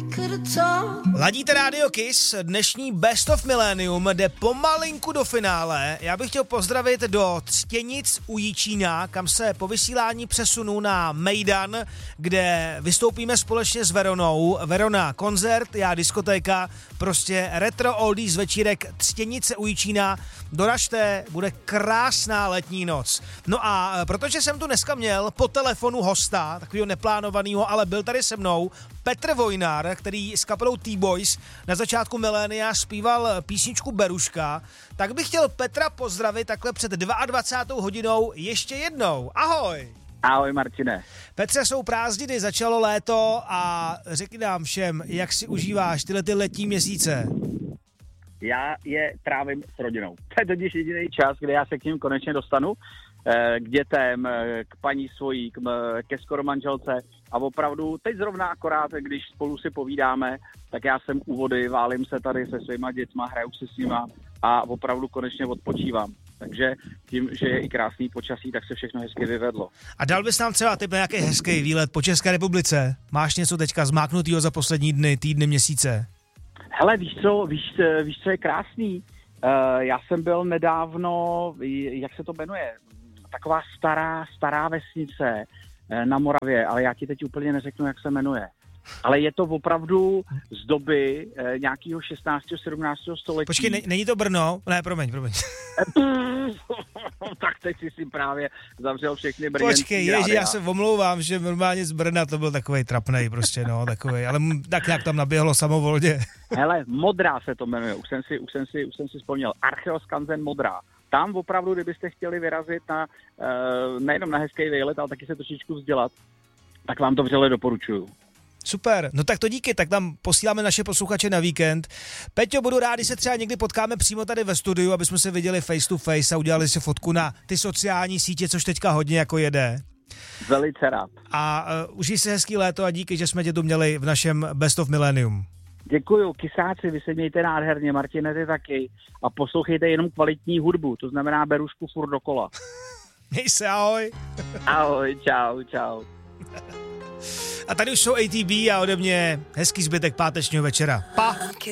Ladíte Radio Kiss, dnešní Best of Millennium jde pomalinku do finále. Já bych chtěl pozdravit do Třtěnic u Jičína, kam se po vysílání přesunu na Mejdan, kde vystoupíme společně s Veronou. Verona koncert, já diskotéka, prostě retro oldies večírek Třtěnice u Jičína. Doražte, bude krásná letní noc. No a protože jsem tu dneska měl po telefonu hosta, takového neplánovaného, ale byl tady se mnou, Petr Vojnar, který s kapelou T-Boys na začátku milénia zpíval písničku Beruška, tak bych chtěl Petra pozdravit takhle před 22. hodinou ještě jednou. Ahoj! Ahoj Martine. Petře, jsou prázdniny, začalo léto a řekni nám všem, jak si užíváš tyhle ty letní měsíce. Já je trávím s rodinou. To je totiž jediný čas, kdy já se k ním konečně dostanu, k dětem, k paní svojí, ke skoro manželce a opravdu teď zrovna akorát, když spolu si povídáme, tak já jsem u vody, válím se tady se svýma dětma, hraju si s nima a opravdu konečně odpočívám. Takže tím, že je i krásný počasí, tak se všechno hezky vyvedlo. A dal bys nám třeba tip na nějaký hezký výlet po České republice? Máš něco teďka zmáknutýho za poslední dny, týdny, měsíce? Hele, víš, co je krásný? Já jsem byl nedávno, jak se to jmenuje, taková stará vesnice na Moravě, ale já ti teď úplně neřeknu, jak se jmenuje. Ale je to opravdu z doby nějakého 16. 17. století. Počkej, není to Brno? Ne, promiň. Tak teď si právě zavřel všechny brněnský. Počkej, já se omlouvám, že normálně z Brna to byl takovej trapnej prostě, no, takovej, ale tak nějak tam naběhlo samovolně. Hele, Modrá se to jmenuje, už jsem si vzpomněl, Archeoskanzen Modrá. Tam opravdu, kdybyste chtěli vyrazit na, nejenom na hezký výlet, ale taky se trošičku vzdělat, tak vám to vřele doporučuju. Super, no tak to díky, tak tam posíláme naše posluchače na víkend. Peťo, budu rád, když se třeba někdy potkáme přímo tady ve studiu, aby jsme se viděli face to face a udělali si fotku na ty sociální sítě, což teďka hodně jako jede. Velice rád. A užij si hezký léto a díky, že jsme tě tu měli v našem Best of Millennium. Děkuju, kysáci, vy se mějte nádherně, Martine, ty taky. A poslouchejte jenom kvalitní hudbu, to znamená Berušku furt dokola. Měj se, ahoj. Ahoj, čau. A tady už jsou ATB a ode mě hezký zbytek pátečního večera. Pa!